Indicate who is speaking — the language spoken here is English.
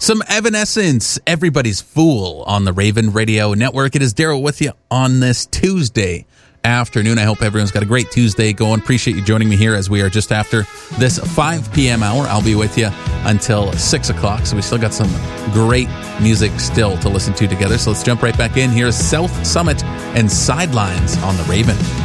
Speaker 1: Some Evanescence, Everybody's Fool on the Raven Radio Network. It is Daryl with you on this Tuesday afternoon. I hope everyone's got a great Tuesday going. Appreciate you joining me here as we are just after this 5 p.m. hour. I'll be with you until 6 o'clock, so we still got some great music still to listen to together. So let's jump right back in. Here's South Summit and Sidelines on the Raven.